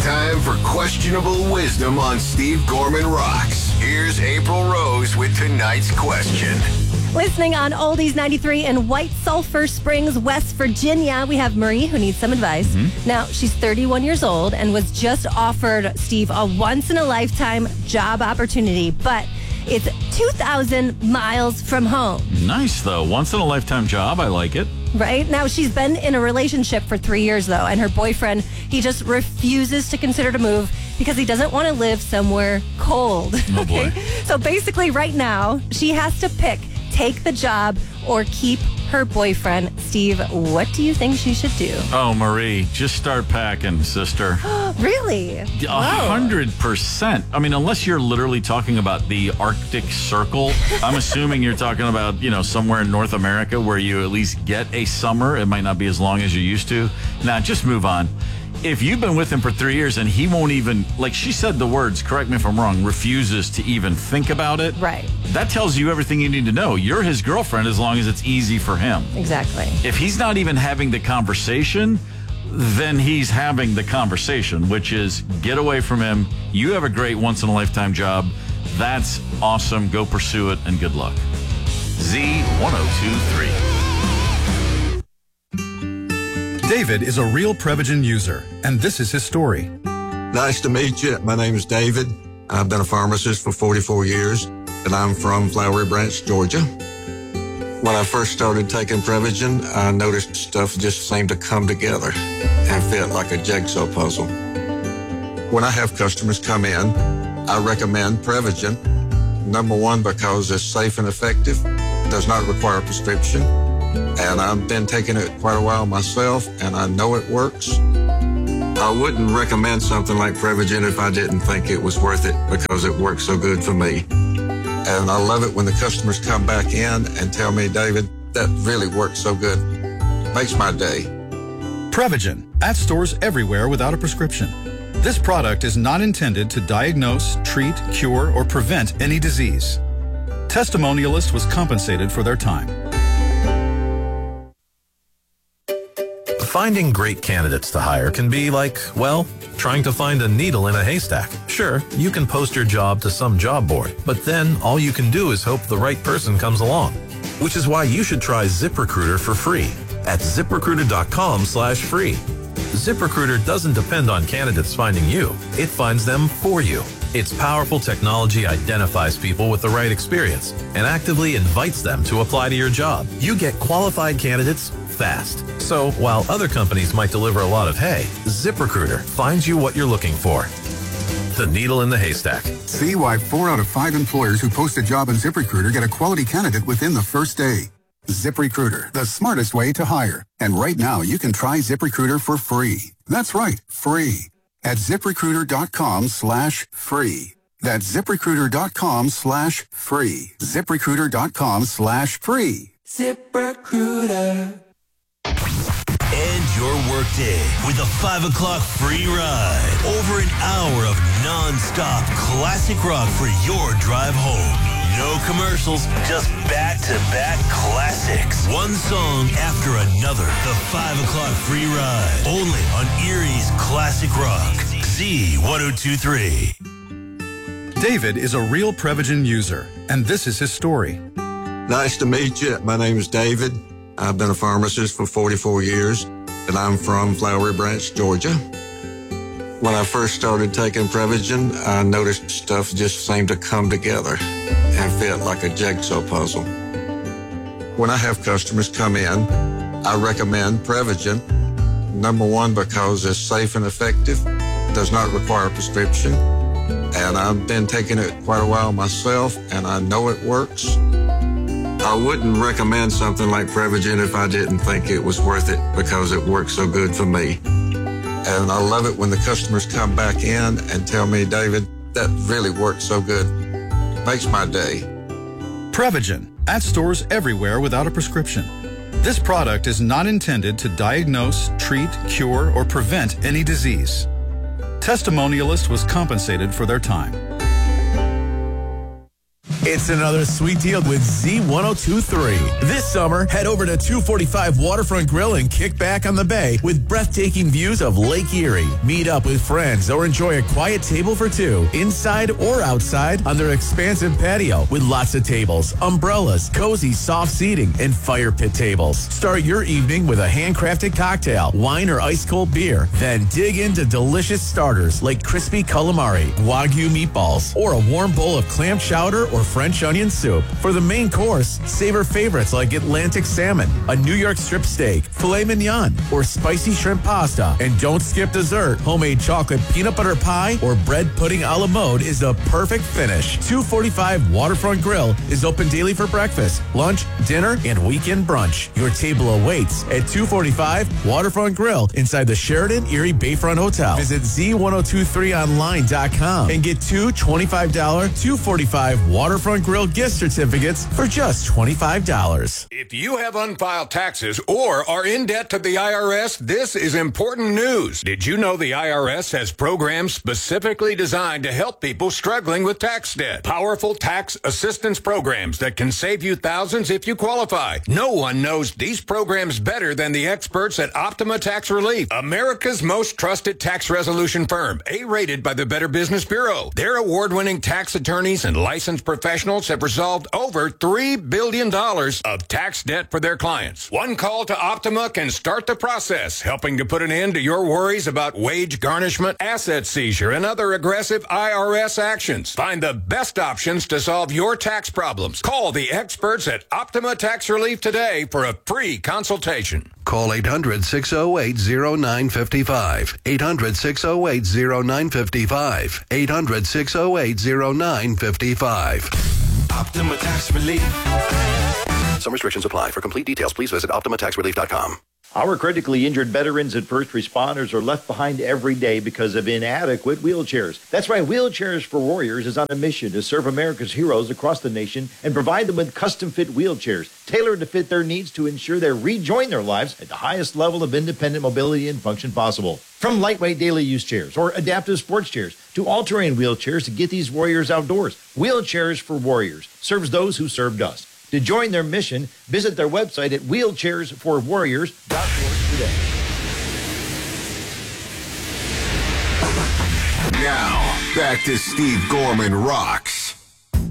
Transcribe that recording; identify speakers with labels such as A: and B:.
A: Time for questionable wisdom on Steve Gorman Rocks. Here's April Rose with tonight's question.
B: Listening on Oldies 93 in White Sulphur Springs, West Virginia, we have Marie who needs some advice. Now, she's 31 years old and was just offered, Steve, a once-in-a-lifetime job opportunity, but it's 2,000 miles from home.
C: Nice, though. Once-in-a-lifetime job. I like it.
B: Right? Now, she's been in a relationship for 3 years, though, and her boyfriend, he just refuses to consider to move because he doesn't want to live somewhere cold.
C: Oh, boy.
B: So basically, right now, she has to pick, take the job or keep her boyfriend. Steve, what do you think she should do?
C: Oh, Marie, just start packing, sister.
B: Really?
C: 100%. I mean, unless you're literally talking about the Arctic Circle, I'm assuming you're talking about, somewhere in North America where you at least get a summer. It might not be as long as you used to. Nah, just move on. If you've been with him for 3 years and he won't even, like she said the words, correct me if I'm wrong, refuses to even think about it.
B: Right.
C: That tells you everything you need to know. You're his girlfriend as long as it's easy for him.
B: Exactly.
C: If he's not even having the conversation, then he's having the conversation, which is get away from him. You have a great once-in-a-lifetime job. That's awesome. Go pursue it, and good luck. Z1023.
D: David is a real Prevagen user, and this is his story.
E: Nice to meet you. My name is David. I've been a pharmacist for 44 years, and I'm from Flowery Branch, Georgia. When I first started taking Prevagen, I noticed stuff just seemed to come together and fit like a jigsaw puzzle. When I have customers come in, I recommend Prevagen. Number one, because it's safe and effective, does not require a prescription. And I've been taking it quite a while myself, and I know it works. I wouldn't recommend something like Prevagen if I didn't think it was worth it because it works so good for me. And I love it when the customers come back in and tell me, David, that really works so good. Makes my day.
D: Prevagen, at stores everywhere without a prescription. This product is not intended to diagnose, treat, cure, or prevent any disease. Testimonialist was compensated for their time.
F: Finding great candidates to hire can be like, well, trying to find a needle in a haystack. Sure, you can post your job to some job board, but then all you can do is hope the right person comes along. Which is why you should try ZipRecruiter for free at ZipRecruiter.com/free. ZipRecruiter doesn't depend on candidates finding you. It finds them for you. Its powerful technology identifies people with the right experience and actively invites them to apply to your job. You get qualified candidates fast. So while other companies might deliver a lot of hay, ZipRecruiter finds you what you're looking for. The needle in the haystack.
G: See why 4 out of 5 employers who post a job on ZipRecruiter get a quality candidate within the first day. ZipRecruiter, the smartest way to hire. And right now, you can try ZipRecruiter for free. That's right, free. At ZipRecruiter.com/free. That's ZipRecruiter.com/free. ZipRecruiter.com/free.
H: ZipRecruiter. End your workday with a 5 o'clock free ride. Over an hour of non-stop classic rock for your drive home. No commercials, just back-to-back classics. One song after another. The 5 o'clock free ride. Only on Erie's Classic Rock. Z1023.
D: David is a real Prevagen user, and this is his story.
E: Nice to meet you. My name is David. I've been a pharmacist for 44 years, and I'm from Flowery Branch, Georgia. When I first started taking Prevagen, I noticed stuff just seemed to come together and fit like a jigsaw puzzle. When I have customers come in, I recommend Prevagen. Number one, because it's safe and effective, does not require a prescription, and I've been taking it quite a while myself, and I know it works. I wouldn't recommend something like Prevagen if I didn't think it was worth it because it works so good for me. And I love it when the customers come back in and tell me, David, that really works so good. Makes my day.
D: Prevagen, at stores everywhere without a prescription. This product is not intended to diagnose, treat, cure, or prevent any disease. Testimonialist was compensated for their time.
I: It's another sweet deal with Z1023. This summer, head over to 245 Waterfront Grill and kick back on the bay with breathtaking views of Lake Erie. Meet up with friends or enjoy a quiet table for two, inside or outside on their expansive patio with lots of tables, umbrellas, cozy soft seating, and fire pit tables. Start your evening with a handcrafted cocktail, wine or ice cold beer. Then dig into delicious starters like crispy calamari, Wagyu meatballs, or a warm bowl of clam chowder or French onion soup. For the main course, savor favorites like Atlantic salmon, a New York strip steak, filet mignon, or spicy shrimp pasta. And don't skip dessert. Homemade chocolate peanut butter pie or bread pudding a la mode is the perfect finish. 245 Waterfront Grill is open daily for breakfast, lunch, dinner, and weekend brunch. Your table awaits at 245 Waterfront Grill inside the Sheraton Erie Bayfront Hotel. Visit Z1023online.com and get two $25 245 Waterfront Grill gift certificates for just $25.
J: If you have unfiled taxes or are in debt to the IRS, this is important news. Did you know the IRS has programs specifically designed to help people struggling with tax debt? Powerful tax assistance programs that can save you thousands if you qualify. No one knows these programs better than the experts at Optima Tax Relief, America's most trusted tax resolution firm, A-rated by the Better Business Bureau. Their award-winning tax attorneys and licensed professionals have resolved over $3 billion of tax debt for their clients. One call to Optima can start the process, helping to put an end to your worries about wage garnishment, asset seizure, and other aggressive IRS actions. Find the best options to solve your tax problems. Call the experts at Optima Tax Relief today for a free consultation.
K: Call 800-608-0955. 800-608-0955. 800-608-0955.
H: Optima Tax Relief.
K: Some restrictions apply. For complete details, please visit OptimaTaxRelief.com.
L: Our critically injured veterans and first responders are left behind every day because of inadequate wheelchairs. That's right, Wheelchairs for Warriors is on a mission to serve America's heroes across the nation and provide them with custom-fit wheelchairs tailored to fit their needs to ensure they rejoin their lives at the highest level of independent mobility and function possible. From lightweight daily use chairs or adaptive sports chairs to all-terrain wheelchairs to get these warriors outdoors, Wheelchairs for Warriors serves those who served us. To join their mission, visit their website at wheelchairsforwarriors.org today.
A: Now, back to Steve Gorman Rocks